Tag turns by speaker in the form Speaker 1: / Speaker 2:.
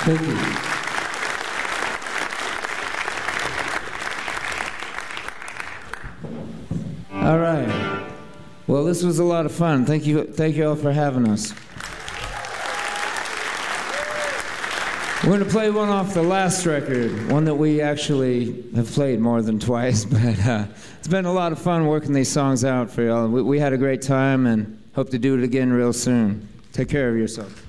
Speaker 1: Thank you. All right. Well, this was a lot of fun. Thank you all for having us. We're going to play one off the last record, one that we actually have played more than twice, but it's been a lot of fun working these songs out for y'all. We had a great time and hope to do it again real soon. Take care of yourself.